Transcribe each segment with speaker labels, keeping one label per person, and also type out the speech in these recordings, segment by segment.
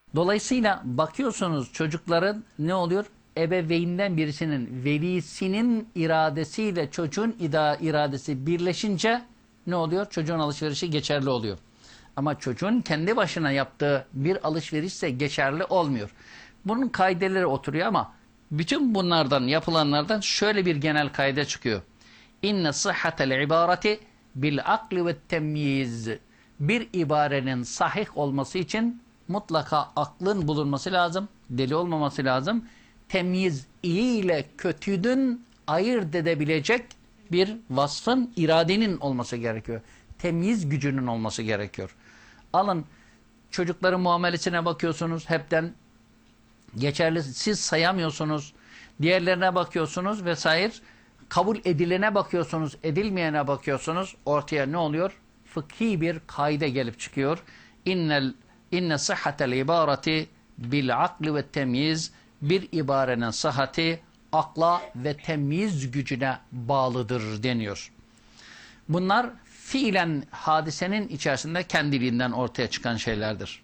Speaker 1: Dolayısıyla bakıyorsunuz çocukların ne oluyor? Ebeveynden birisinin, velisinin iradesiyle çocuğun iradesi birleşince ne oluyor? Çocuğun alışverişi geçerli oluyor. Ama çocuğun kendi başına yaptığı bir alışverişse geçerli olmuyor. Bunun kaideleri oturuyor ama bütün bunlardan, yapılanlardan şöyle bir genel kaide çıkıyor. İnne sıhhatel ibareti bil akli ve temyiz. Bir ibarenin sahih olması için mutlaka aklın bulunması lazım. Deli olmaması lazım. Temyiz, iyi ile kötüden ayırt edebilecek bir vasfın, iradenin olması gerekiyor. Temyiz gücünün olması gerekiyor. Alın çocukların muamelesine bakıyorsunuz. Hepten geçerli. Siz sayamıyorsunuz. Diğerlerine bakıyorsunuz vesaire. Kabul edilene bakıyorsunuz, edilmeyene bakıyorsunuz. Ortaya ne oluyor? Fıkhi bir kaide gelip çıkıyor. İnne sıhhatel ibareti bil akli ve temyiz. Bir ibarenin sıhhati akla ve temyiz gücüne bağlıdır deniyor. Bunlar fiilen hadisenin içerisinde kendiliğinden ortaya çıkan şeylerdir.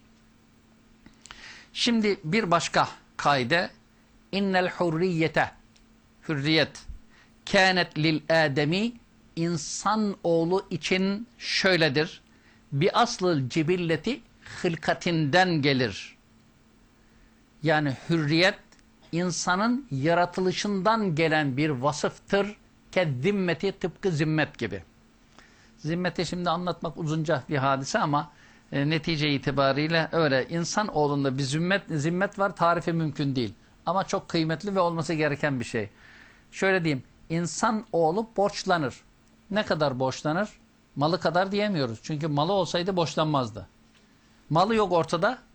Speaker 1: Şimdi bir başka kaide, innel hurriyete, hürriyet, kânet lil âdemi, insan oğlu için şöyledir. Bi aslıl cibilleti, hılkatinden gelir. Yani hürriyet, insanın yaratılışından gelen bir vasıftır. Kezzimmeti, tıpkı zimmet gibi. Zimmeti şimdi anlatmak uzunca bir hadise ama netice itibariyle öyle. İnsan oğlunda bir zimmet var, tarifi mümkün değil. Ama çok kıymetli ve olması gereken bir şey. Şöyle diyeyim, insan oğlu borçlanır. Ne kadar borçlanır? Malı kadar diyemiyoruz. Çünkü malı olsaydı borçlanmazdı. Malı yok ortada,